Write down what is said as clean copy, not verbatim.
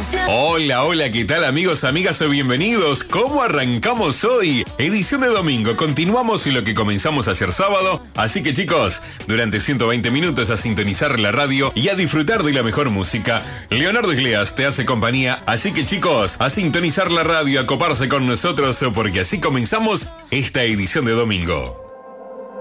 Hola, hola, ¿qué tal amigos, amigas? Bienvenidos. ¿Cómo arrancamos hoy? Edición de domingo. Continuamos en lo que comenzamos ayer sábado. Así que chicos, durante 120 minutos a sintonizar la radio y a disfrutar de la mejor música. Leonardo Iglesias te hace compañía. Así que chicos, a sintonizar la radio, a coparse con nosotros porque así comenzamos esta edición de domingo.